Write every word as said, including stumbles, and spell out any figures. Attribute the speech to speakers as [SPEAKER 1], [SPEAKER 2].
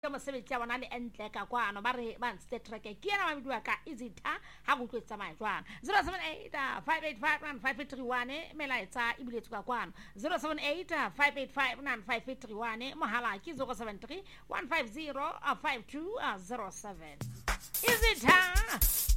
[SPEAKER 1] ka mosebetsi ya bona le entle ka kwano ba re ba ntshe track ke yena ba bidwa ka Izitha ha go tlwetsa mai jwang zero seven eight five eight five nine five three one melaetsa e bile ka kwano zero seven eight five eight five nine five three one mohala ke zero seven three one five zero five two zero seven Izitha